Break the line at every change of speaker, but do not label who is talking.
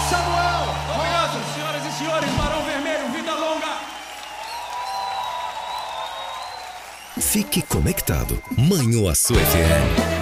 Samuel.
Obrigado, senhoras e senhores, Barão Vermelho, vida longa.
Fique conectado. Manhuaçu FM.